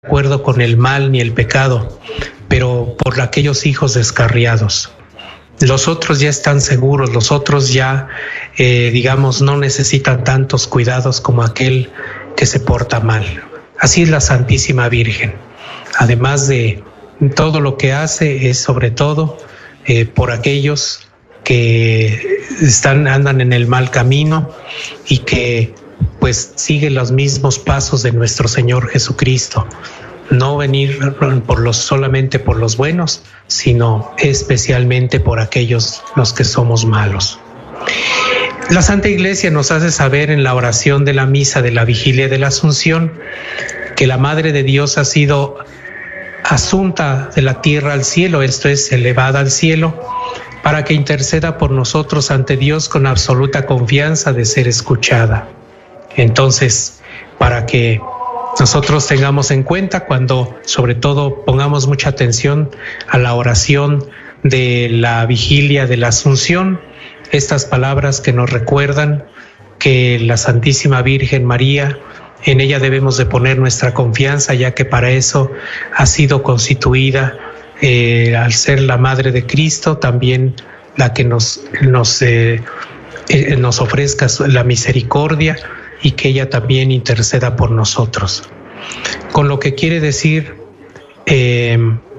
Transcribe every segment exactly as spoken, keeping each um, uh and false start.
acuerdo con el mal ni el pecado, pero por aquellos hijos descarriados. Los otros ya están seguros, los otros ya, eh, digamos, no necesitan tantos cuidados como aquel que se porta mal. Así es la Santísima Virgen. Además de todo lo que hace, es sobre todo eh, por aquellos que están, andan en el mal camino y que pues siguen los mismos pasos de nuestro Señor Jesucristo. No venir por los, solamente por los buenos, sino especialmente por aquellos los que somos malos. La Santa Iglesia nos hace saber en la oración de la misa de la Vigilia de la Asunción que la Madre de Dios ha sido asunta de la tierra al cielo, esto es, elevada al cielo, para que interceda por nosotros ante Dios con absoluta confianza de ser escuchada. Entonces, para que nosotros tengamos en cuenta cuando, sobre todo, pongamos mucha atención a la oración de la Vigilia de la Asunción, estas palabras que nos recuerdan que la Santísima Virgen María, en ella debemos de poner nuestra confianza, ya que para eso ha sido constituida, eh, al ser la Madre de Cristo, también la que nos, nos, eh, eh, nos ofrezca la misericordia y que ella también interceda por nosotros. Con lo que quiere decir, eh,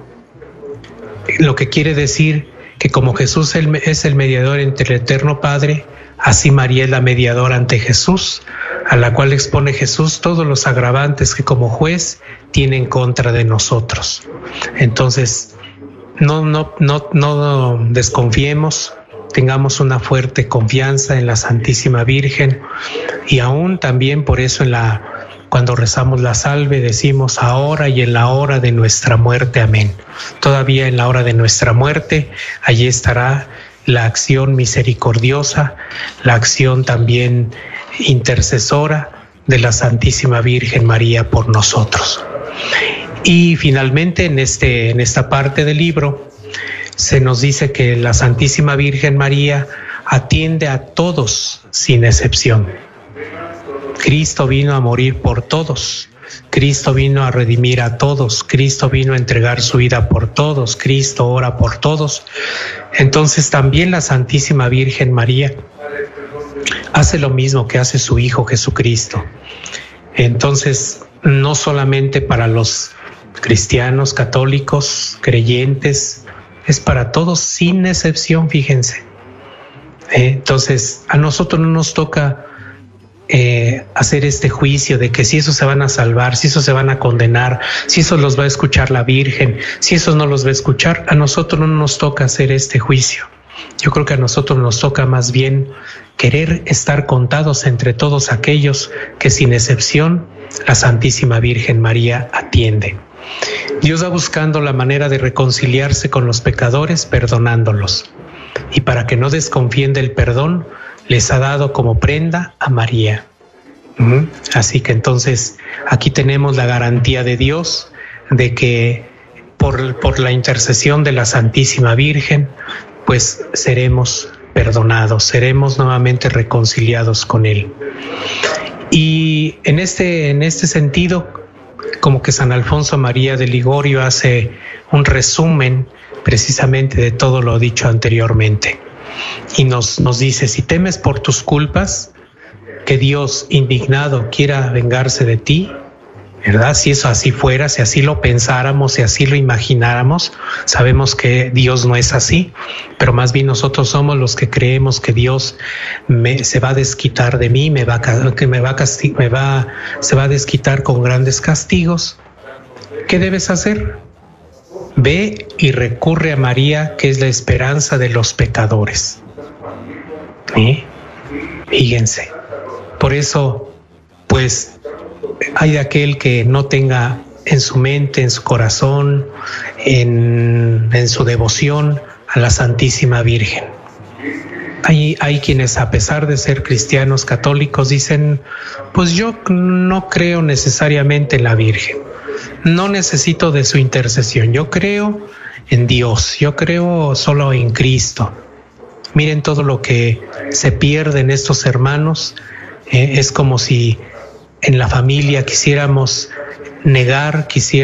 lo que quiere decir que como Jesús es el mediador entre el Eterno Padre, así María es la mediadora ante Jesús, a la cual expone Jesús todos los agravantes que como juez tiene en contra de nosotros. Entonces, no, no, no, no desconfiemos, tengamos una fuerte confianza en la Santísima Virgen y aún también por eso en la, cuando rezamos la salve decimos ahora y en la hora de nuestra muerte, amén. Todavía en la hora de nuestra muerte, allí estará la acción misericordiosa, la acción también intercesora de la Santísima Virgen María por nosotros. Y finalmente en, este, en esta parte del libro se nos dice que la Santísima Virgen María atiende a todos sin excepción. Cristo vino a morir por todos. Cristo vino a redimir a todos. Cristo vino a entregar su vida por todos. Cristo ora por todos. Entonces también la Santísima Virgen María hace lo mismo que hace su Hijo Jesucristo. Entonces, no solamente para los cristianos, católicos, creyentes, es para todos sin excepción, fíjense. Eh, entonces, a nosotros no nos toca eh, hacer este juicio de que si esos se van a salvar, si esos se van a condenar, si esos los va a escuchar la Virgen, si esos no los va a escuchar. A nosotros no nos toca hacer este juicio. Yo creo que a nosotros nos toca más bien querer estar contados entre todos aquellos que sin excepción la Santísima Virgen María atiende. Dios va buscando la manera de reconciliarse con los pecadores, perdonándolos. Y para que no desconfíen del perdón, les ha dado como prenda a María. ¿Mm? Así que entonces aquí tenemos la garantía de Dios de que por, por la intercesión de la Santísima Virgen, pues seremos perdonados, seremos nuevamente reconciliados con Él. Y en este, en este sentido, como que San Alfonso María de Ligorio hace un resumen precisamente de todo lo dicho anteriormente. Y nos, nos dice, si temes por tus culpas, que Dios indignado quiera vengarse de ti, ¿verdad? Si eso así fuera, si así lo pensáramos, si así lo imagináramos, sabemos que Dios no es así, pero más bien nosotros somos los que creemos que Dios me, se va a desquitar de mí, me va a, que me va a castig, me va, se va a desquitar con grandes castigos. ¿Qué debes hacer? Ve y recurre a María, que es la esperanza de los pecadores. ¿Eh? Fíjense. Por eso, pues, hay de aquel que no tenga en su mente, en su corazón, en, en su devoción a la Santísima Virgen. Hay, hay quienes, a pesar de ser cristianos católicos, dicen, pues yo no creo necesariamente en la Virgen, no necesito de su intercesión, yo creo en Dios, yo creo solo en Cristo. Miren todo lo que se pierde en estos hermanos, eh, es como si en la familia quisiéramos negar, quisiera